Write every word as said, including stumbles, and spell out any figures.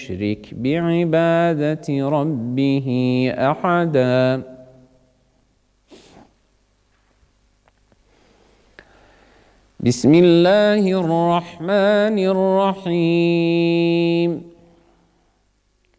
يشرك بعبادة ربه أحدا. بسم الله الرحمن الرحيم